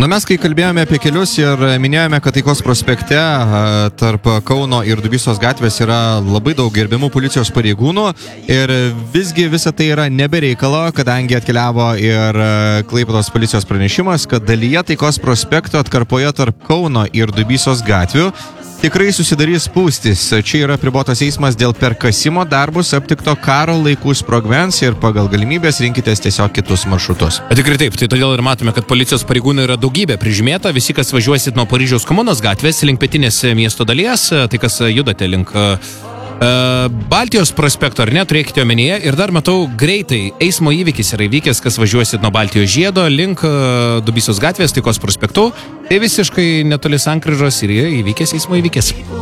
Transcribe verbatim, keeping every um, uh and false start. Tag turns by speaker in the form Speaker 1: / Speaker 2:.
Speaker 1: Na, mes kai kalbėjome apie kelius ir minėjome, kad Taikos prospekte tarp Kauno ir Dubysos gatvės yra labai daug gerbiamų policijos pareigūnų ir visgi visa tai yra nebereikalo, kadangi atkeliavo ir Klaipėdos policijos pranešimas, kad dalyje Taikos prospekto atkarpoje tarp Kauno ir Dubysos gatvių tikrai susidarys spūstis. Čia yra apribotas eismas dėl perkasimo darbus aptikto karo laikų sprogmens ir pagal galimybės rinkitės tiesiog kitus maršrutus.
Speaker 2: Tikrai taip, tai todėl ir matome, kad policijos pareigūnų yra daugybė prižymėta. Visi, kas važiuosit nuo Paryžiaus Komunos gatvės link pietinės miesto dalies, tai kas judate link uh, Baltijos prospekto, ar ne, turėkite omenyje. Ir dar matau, greitai eismo įvykis yra įvykęs, kas važiuosit nuo Baltijos žiedo link uh, Dubysos gatvės, Taikos prospektu. Tai visiškai netoli sankryžos ir įvykęs eismo įvykis.